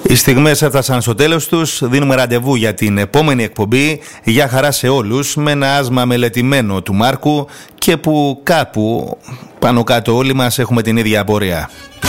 Οι στιγμές έφτασαν στο τέλος τους. Δίνουμε ραντεβού για την επόμενη εκπομπή. Γεια χαρά σε όλους, με ένα άσμα μελετημένο του Μάρκου και που κάπου πάνω κάτω όλοι μας έχουμε την ίδια απορία.